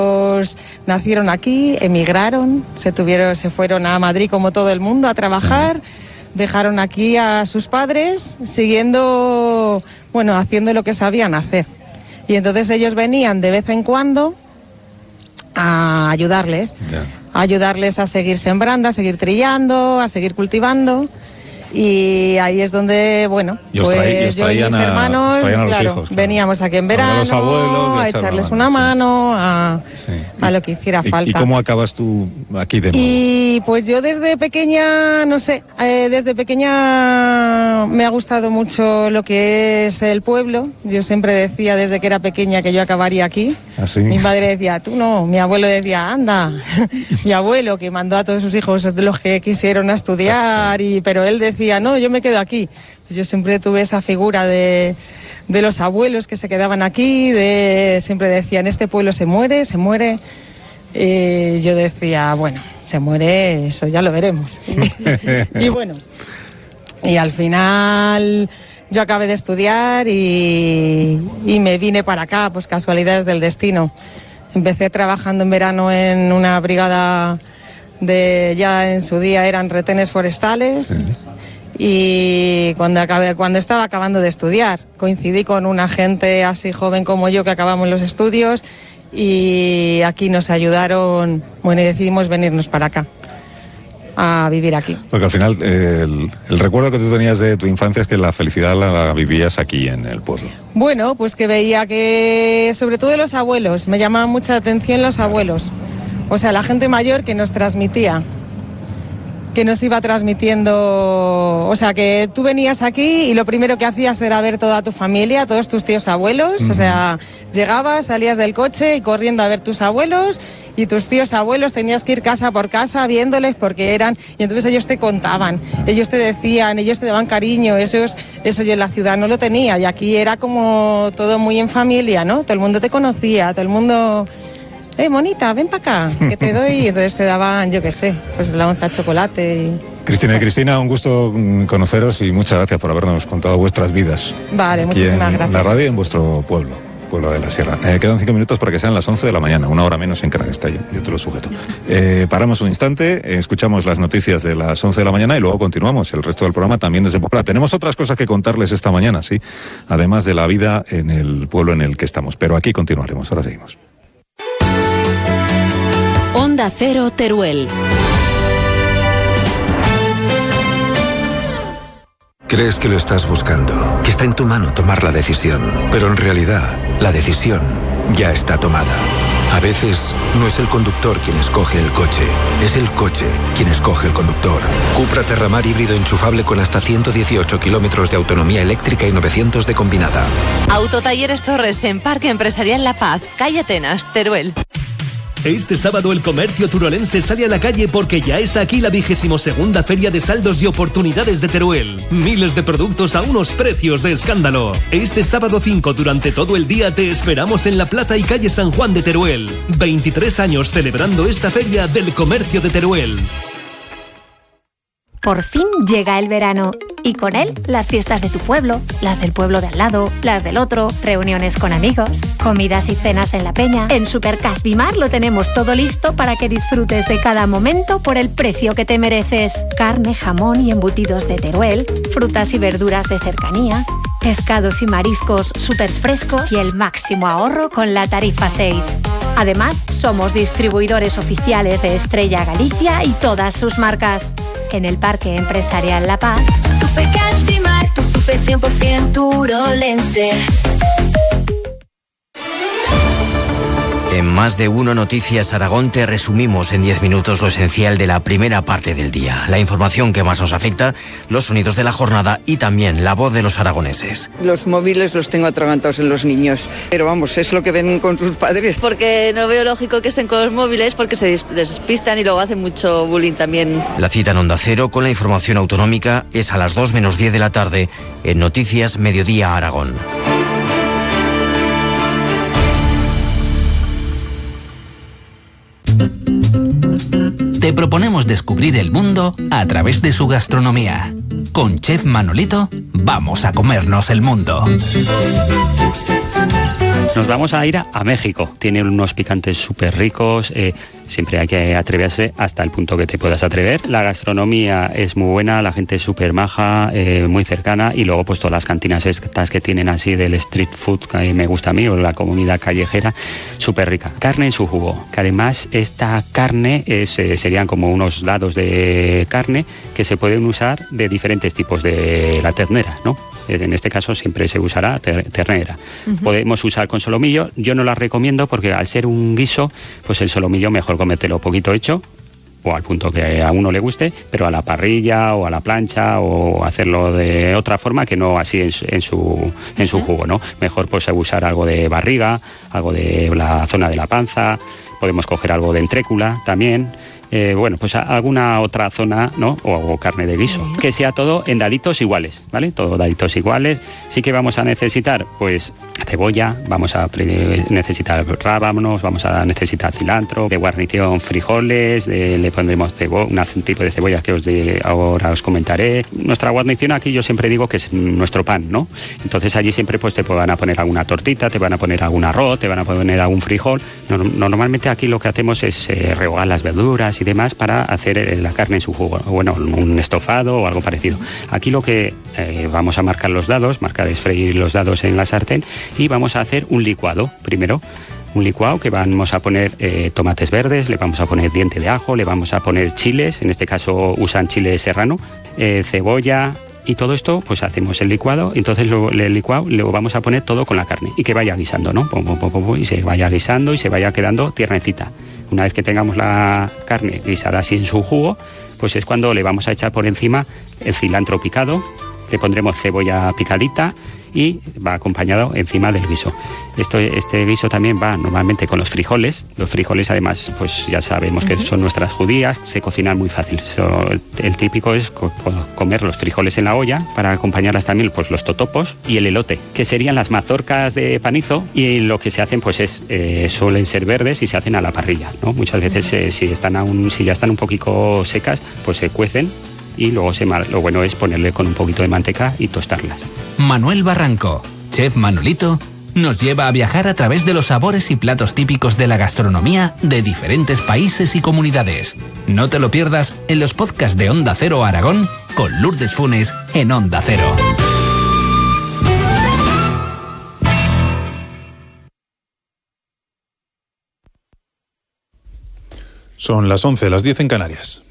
nacieron aquí, emigraron, se fueron a Madrid como todo el mundo a trabajar, sí. Dejaron aquí a sus padres, siguiendo, haciendo lo que sabían hacer. Y entonces ellos venían de vez en cuando a ayudarles, a ayudarles a seguir sembrando, a seguir trillando, a seguir cultivando. Y ahí es donde, yo y mis hermanos, claro, veníamos aquí en verano, a echarles una mano, a lo que hiciera falta. ¿Y cómo acabas tú aquí de nuevo? Y pues yo desde pequeña, desde pequeña me ha gustado mucho lo que es el pueblo. Yo siempre decía desde que era pequeña que yo acabaría aquí. ¿Ah, sí? Mi madre decía, tú no, mi abuelo decía, anda. Mi abuelo que mandó a todos sus hijos de los que quisieron a estudiar, pero él decía, no, yo me quedo aquí. Entonces yo siempre tuve esa figura de los abuelos que se quedaban aquí, siempre decían, este pueblo se muere. Yo decía, se muere, eso ya lo veremos. Y al final yo acabé de estudiar y me vine para acá, pues casualidades del destino. Empecé trabajando en verano en una brigada ya en su día eran retenes forestales. Sí. Y cuando estaba acabando de estudiar, coincidí con una gente así joven como yo que acabamos los estudios y aquí nos ayudaron, y decidimos venirnos para acá, a vivir aquí. Porque al final el recuerdo que tú tenías de tu infancia es que la felicidad la vivías aquí en el pueblo. Pues que veía que, sobre todo los abuelos, me llamaban mucha atención los abuelos, la gente mayor que nos transmitía. Que nos iba transmitiendo, que tú venías aquí y lo primero que hacías era ver toda tu familia, todos tus tíos abuelos, llegabas, salías del coche y corriendo a ver tus abuelos y tus tíos abuelos, tenías que ir casa por casa viéndoles porque y entonces ellos te contaban, ellos te decían, ellos te daban cariño, eso yo en la ciudad no lo tenía y aquí era como todo muy en familia, ¿no? Todo el mundo te conocía, todo el mundo... monita, ven para acá, que te doy. Y entonces te daban, yo qué sé, pues la onza de chocolate. Cristina y Cristina, un gusto conoceros y muchas gracias por habernos contado vuestras vidas. Vale, muchísimas gracias. En la radio y en vuestro pueblo de la Sierra. Quedan 5 minutos para que sean las 11 de la mañana, una hora menos en Canarias, yo te lo sujeto. Paramos un instante, escuchamos las noticias de las 11 de la mañana y luego continuamos el resto del programa también desde Puebla. Tenemos otras cosas que contarles esta mañana, sí, además de la vida en el pueblo en el que estamos, pero aquí continuaremos, ahora seguimos. Onda Cero Teruel. Crees que lo estás buscando, que está en tu mano tomar la decisión, pero en realidad la decisión ya está tomada. A veces no es el conductor quien escoge el coche, es el coche quien escoge el conductor. Cupra Terramar híbrido enchufable con hasta 118 kilómetros de autonomía eléctrica y 900 de combinada. Autotalleres Torres en Parque Empresarial La Paz, calle Atenas, Teruel. Este sábado el comercio turolense sale a la calle porque ya está aquí la 22ª Feria de Saldos y Oportunidades de Teruel. Miles de productos a unos precios de escándalo. Este sábado 5 durante todo el día te esperamos en la Plaza y calle San Juan de Teruel. 23 años celebrando esta feria del comercio de Teruel. Por fin llega el verano y con él las fiestas de tu pueblo, las del pueblo de al lado, las del otro, reuniones con amigos, comidas y cenas en la peña. En Supercash Bimar lo tenemos todo listo para que disfrutes de cada momento por el precio que te mereces. Carne, jamón y embutidos de Teruel, frutas y verduras de cercanía, pescados y mariscos súper frescos y el máximo ahorro con la tarifa 6. Además, somos distribuidores oficiales de Estrella Galicia y todas sus marcas. En el Parque Empresarial La Paz. Supercash Bimar, tu super 100% turolense. En Más de Uno Noticias Aragón te resumimos en 10 minutos lo esencial de la primera parte del día. La información que más nos afecta, los sonidos de la jornada y también la voz de los aragoneses. Los móviles los tengo atragantados en los niños, pero vamos, es lo que ven con sus padres. Porque no veo lógico que estén con los móviles porque se despistan y luego hacen mucho bullying también. La cita en Onda Cero con la información autonómica es a las 2 menos 10 de la tarde en Noticias Mediodía Aragón. Te proponemos descubrir el mundo a través de su gastronomía. Con Chef Manolito, vamos a comernos el mundo. Nos vamos a ir a México. Tiene unos picantes súper ricos. Siempre hay que atreverse hasta el punto que te puedas atrever. La gastronomía es muy buena, la gente es súper maja, muy cercana, y luego pues todas las cantinas estas que tienen así del street food que me gusta a mí, o la comida callejera, súper rica. Carne en su jugo, que además esta carne serían como unos dados de carne que se pueden usar de diferentes tipos de la ternera, ¿no? En este caso siempre se usará ternera. Podemos usar con solomillo. Yo no la recomiendo porque al ser un guiso, pues el solomillo mejor comértelo poquito hecho, o al punto que a uno le guste, pero a la parrilla o a la plancha, o hacerlo de otra forma que no así en su jugo, ¿no? Mejor pues usar algo de barriga, algo de la zona de la panza, podemos coger algo de entrécula también. Bueno, pues alguna otra zona, ¿no? O carne de guiso. Que sea todo en daditos iguales, ¿vale? Todo daditos iguales. Sí que vamos a necesitar, pues, cebolla, vamos a necesitar rábanos, vamos a necesitar cilantro, de guarnición frijoles, le pondremos un tipo de cebollas que ahora os comentaré. Nuestra guarnición aquí yo siempre digo que es nuestro pan, ¿no? Entonces allí siempre pues te van a poner alguna tortita, te van a poner algún arroz, te van a poner algún frijol. Normalmente aquí lo que hacemos es rehogar las verduras y demás para hacer la carne en su jugo, bueno, un estofado o algo parecido. Aquí lo que vamos a marcar los dados, es freír los dados en la sartén, y vamos a hacer un licuado primero. Un licuado que vamos a poner tomates verdes, le vamos a poner diente de ajo, le vamos a poner chiles, en este caso usan chile serrano, cebolla. Y todo esto, pues hacemos el licuado, entonces el licuado lo vamos a poner todo con la carne y que vaya guisando, ¿no? Y se vaya guisando y se vaya quedando tiernecita. Una vez que tengamos la carne guisada así en su jugo, pues es cuando le vamos a echar por encima el cilantro picado, le pondremos cebolla picadita y va acompañado encima del guiso. Este guiso también va normalmente con los frijoles. Los frijoles además pues ya sabemos que son nuestras judías, se cocinan muy fácil. El típico es comer los frijoles en la olla, para acompañarlas también pues los totopos y el elote, que serían las mazorcas de panizo, y lo que se hacen pues suelen ser verdes y se hacen a la parrilla, ¿no? Muchas veces si ya están un poquito secas, pues se cuecen, y luego lo bueno es ponerle con un poquito de manteca y tostarlas. Manuel Barranco, chef Manolito, nos lleva a viajar a través de los sabores y platos típicos de la gastronomía de diferentes países y comunidades. No te lo pierdas en los podcasts de Onda Cero Aragón con Lourdes Funes en Onda Cero. Son las 11, las 10 en Canarias.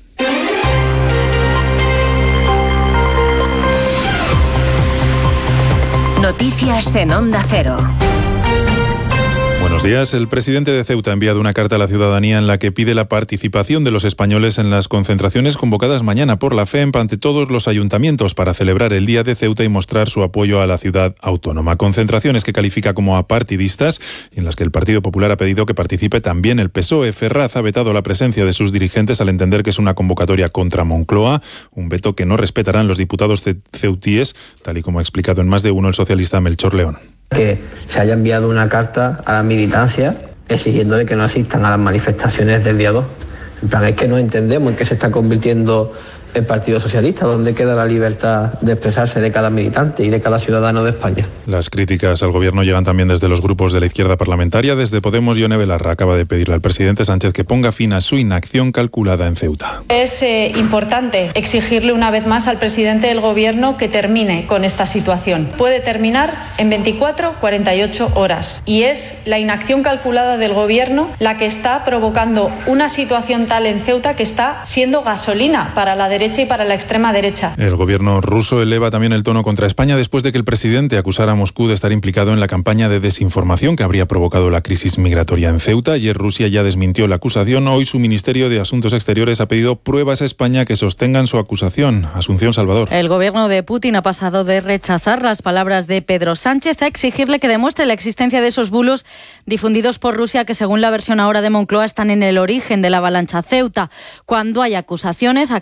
Noticias en Onda Cero. Buenos días. El presidente de Ceuta ha enviado una carta a la ciudadanía en la que pide la participación de los españoles en las concentraciones convocadas mañana por la FEMP ante todos los ayuntamientos para celebrar el Día de Ceuta y mostrar su apoyo a la ciudad autónoma. Concentraciones que califica como apartidistas y en las que el Partido Popular ha pedido que participe también el PSOE. Ferraz ha vetado la presencia de sus dirigentes al entender que es una convocatoria contra Moncloa, un veto que no respetarán los diputados ceutíes, tal y como ha explicado en Más de Uno el socialista Melchor León. Que se haya enviado una carta a la militancia exigiéndole que no asistan a las manifestaciones del día 2. En plan, es que no entendemos en qué se está convirtiendo el Partido Socialista, dónde queda la libertad de expresarse de cada militante y de cada ciudadano de España. Las críticas al gobierno llegan también desde los grupos de la izquierda parlamentaria. Desde Podemos, Ione Belarra acaba de pedirle al presidente Sánchez que ponga fin a su inacción calculada en Ceuta. Es importante exigirle una vez más al presidente del gobierno que termine con esta situación. Puede terminar en 24-48 horas. Y es la inacción calculada del gobierno la que está provocando una situación tal en Ceuta que está siendo gasolina para la derecha y para la extrema derecha. El gobierno ruso eleva también el tono contra España después de que el presidente acusara a Moscú de estar implicado en la campaña de desinformación que habría provocado la crisis migratoria en Ceuta. Ayer Rusia ya desmintió la acusación. Hoy su Ministerio de Asuntos Exteriores ha pedido pruebas a España que sostengan su acusación. Asunción Salvador. El gobierno de Putin ha pasado de rechazar las palabras de Pedro Sánchez a exigirle que demuestre la existencia de esos bulos difundidos por Rusia que, según la versión ahora de Moncloa, están en el origen de la avalancha Ceuta. Cuando hay acusaciones, acaba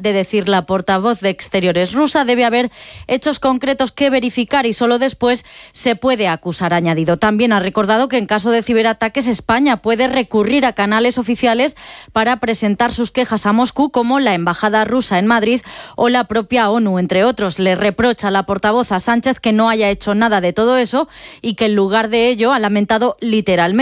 de decir la portavoz de Exteriores rusa. Debe haber hechos concretos que verificar y solo después se puede acusar, ha añadido. También ha recordado que en caso de ciberataques España puede recurrir a canales oficiales para presentar sus quejas a Moscú, como la Embajada rusa en Madrid o la propia ONU, entre otros. Le reprocha la portavoz a Sánchez que no haya hecho nada de todo eso y que en lugar de ello ha lamentado literalmente